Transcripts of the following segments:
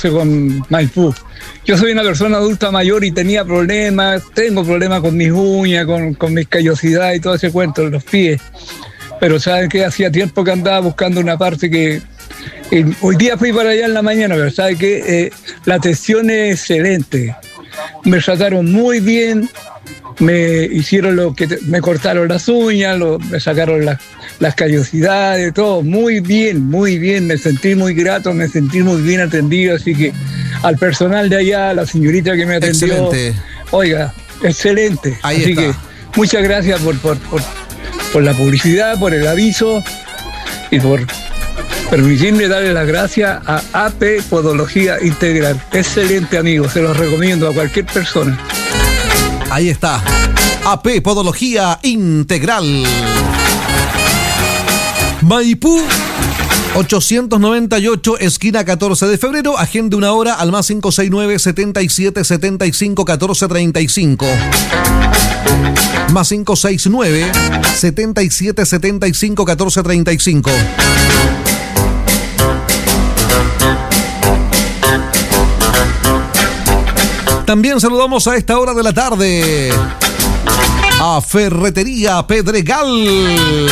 14 con Maipú. Yo soy una persona adulta mayor y tengo problemas con mis uñas, con mis callosidades y todo ese cuento, los pies. Pero saben que hacía tiempo que andaba buscando una parte que... hoy día fui para allá en la mañana, pero saben que la atención es excelente. Me trataron muy bien, me hicieron me cortaron las uñas, me sacaron las callosidades, todo muy bien, me sentí muy grato, me sentí muy bien atendido, así que al personal de allá, la señorita que me atendió, excelente. Oiga, excelente. Ahí así está. Que muchas gracias por la publicidad, por el aviso y por permitirme darle las gracias a AP Podología Integral. Excelente, amigo, se los recomiendo a cualquier persona. Ahí está, AP Podología Integral. Maipú 898, esquina 14 de febrero. Agende una hora al más 569 77 75 14 35. Más 569 77 75 14 35. También saludamos a esta hora de la tarde a Ferretería Pedregal.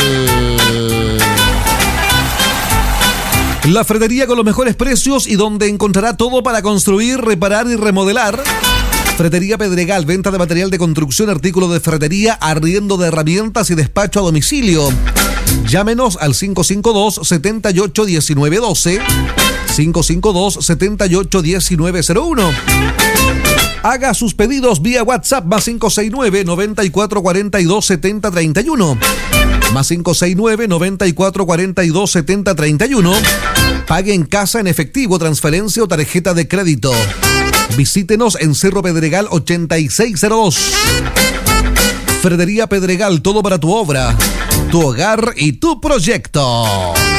La ferretería con los mejores precios y donde encontrará todo para construir, reparar y remodelar. Ferretería Pedregal, venta de material de construcción, artículos de ferretería, arriendo de herramientas y despacho a domicilio. Llámenos al 552-78-1912, 552-78-1901. Haga sus pedidos vía WhatsApp más 569-9442-7031. Más 569-9442-7031. Pague en casa en efectivo, transferencia o tarjeta de crédito. Visítenos en Cerro Pedregal 8602. Ferretería Pedregal, todo para tu obra, tu hogar y tu proyecto.